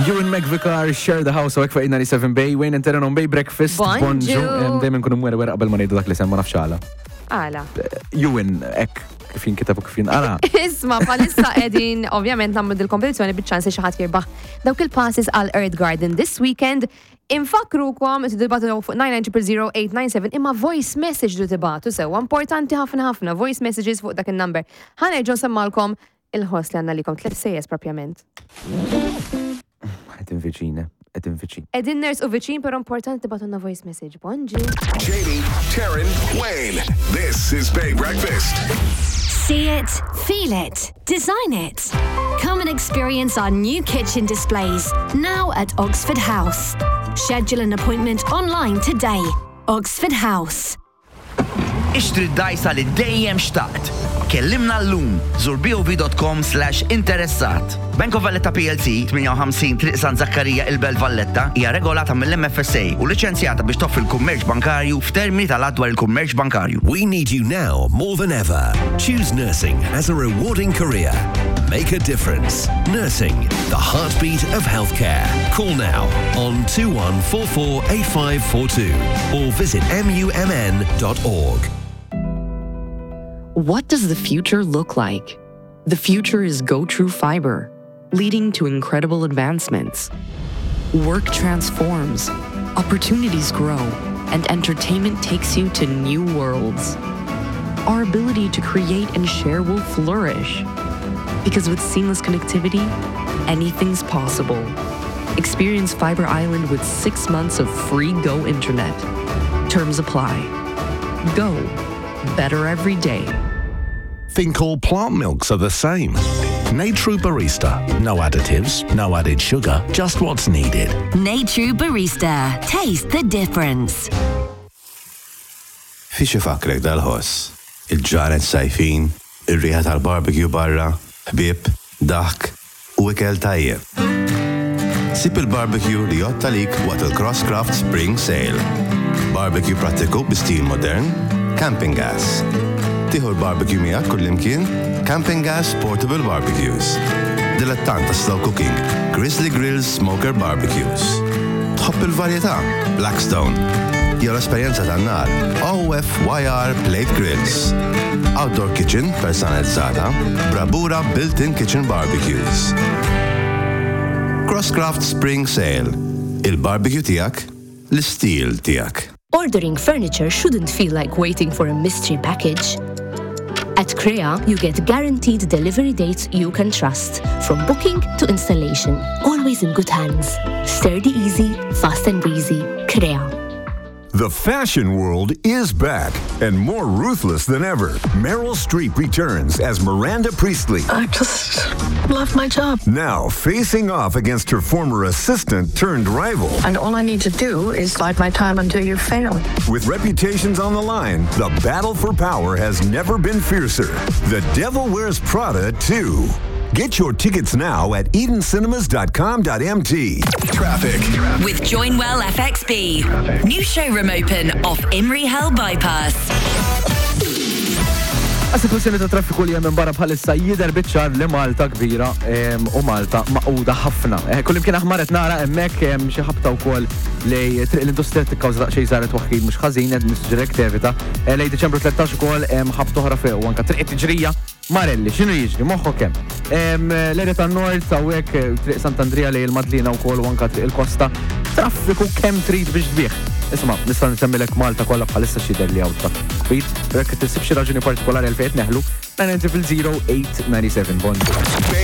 Ewan McVicar, Share the House, għek fa'idna li 7 Bay, Wayne Enteron Bay Breakfast. Bonġu. Dejmen kunu mwera wera qabel ma nejdu dak li semma nafxala. Għala. Ewan, ek, kifin kitabu kifin, għala. Isma, palissa edin, ovvjament, namlu dil-kompetizjoni bieċansi xaħat jirbaħ. Dawk il-passes għal Earth Garden this weekend. Infakrukom, t-dibatu fuq 9900-897, imma voice message du tibatu sewa. Importanti ħafna, voice messages fuq dak il-number. ħanerġu semmalkom il-host li għanna likom 3 sejjes propjament. Għedin viċina. Edin ners u viċin, pero importanti tibatunna voice message. Bonġi. Jamie, Taryn, Wayne. This is Bay Breakfast. See it, feel it, design it. Come and experience our new kitchen displays, now at Oxford House. Schedule an appointment online today. Oxford House. Ixtri d-dajsa li dejjem xtaqt. Kellimna l-lum, zurbiovi.com/interessat. Bank of Valletta PLC, 58 Triq San Zakkarija il-Belt Valletta, hija regolata mill-MFSA u liċenzjata biex toffri l-kummerċ bankarju f'termini tal-adwar il-kummerċ bankarju. We need you now more than ever. Choose nursing as a rewarding career. Make a difference. Nursing, the heartbeat of healthcare. Call now on 21448542 or visit mumn.org. What does the future look like? The future is GoTrue Fiber, leading to incredible advancements. Work transforms, opportunities grow, and entertainment takes you to new worlds. Our ability to create and share will flourish. Because with seamless connectivity, anything's possible. Experience Fiber Island with 6 months of free Go Internet. Terms apply. Go. Better every day. Think all plant milks are the same. Natrue Barista. No additives, no added sugar, just what's needed. Natrue Barista. Taste the difference. Fi xi fakrek dal-ħoss. Il-ġranet sajfin, ir-riħa tal-barbecue barra, ħbieb, daħk u ikel tajjeb. Sib il-barbecue li jotta lik waqt il-Crosscraft Spring Sale. Barbecue prattiku bi-stil modern, camping gas. Tieħu l-barbecue miegħek kullimkien, Camping Gas Portable Barbecues. Dilettant ta' slow cooking, Grizzly Grills Smoker Barbecues. Tħobb il-varjetà, Blackstone. Jew l-esperjenza tan-nar, OFYR Plate Grills. Outdoor kitchen personalizzata, Bravura Built-in Kitchen Barbecues. Crosscraft Spring Sale. Il-barbecue tiegħek, l-istil tiegħek. Ordering furniture shouldn't feel like waiting for a mystery package. At Crea, you get guaranteed delivery dates you can trust, from booking to installation, always in good hands. Sturdy easy, fast and breezy. Crea. The fashion world is back and more ruthless than ever. Meryl Streep returns as Miranda Priestley. I just love my job. Now facing off against her former assistant turned rival. And all I need to do is bide my time until you fail. With reputations on the line, the battle for power has never been fiercer. The Devil Wears Prada 2. Get your tickets now at edencinemas.com.mt. Traffic. With Joinwell FXB. New showroom open off Imrie Hill Bypass. Għas-situazzjoni ta' traffiku li hemm barra bħalissa jidher biċċar li Malta kbira u Malta maquda ħafna. Kullim kien aħmaret nara hemmhekk hemm xi ħabta wkoll li triq l-industrija tikkawża daqsxejn saret waħkid mhux ħażin qed nissuġġerek tevita. Lejn Diċembru 13 ukoll hemm ħabta oħra fejn u anke triq tiġrija Marelli, x'inhu jiġri moħħok hemm. L-erja tan-Nord sawhekk triq Sant'Andrea lejn il-Madlina wkoll u anke triq il-Kosta. Traffiku kemm trid biex tbieħ. Isma' nista' nsemmilek Malta kollha bħalissa x'jidher li hawn kbir, jekk tissib xi raġuni partikolari għal fejn neħlu, 900 0897 Bond.